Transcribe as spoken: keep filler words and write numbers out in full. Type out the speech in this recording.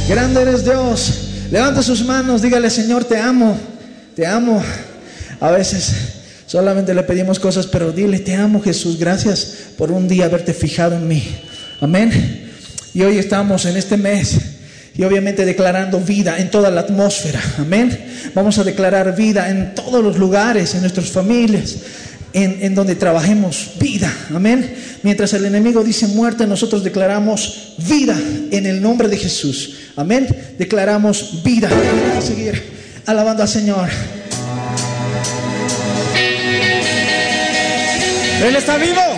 Grande eres Dios. Levanta sus manos, dígale: Señor, te amo, te amo. A veces solamente le pedimos cosas, pero dile: te amo, Jesús, gracias por un día haberte fijado en mí. Amén. Y hoy estamos en este mes y obviamente declarando vida en toda la atmósfera. Amén. Vamos a declarar vida en todos los lugares, en nuestras familias, en, en donde trabajemos, vida. Amén. Mientras el enemigo dice muerte, nosotros declaramos vida en el nombre de Jesús. Amén. Declaramos vida. Vamos a seguir alabando al Señor. Él está vivo.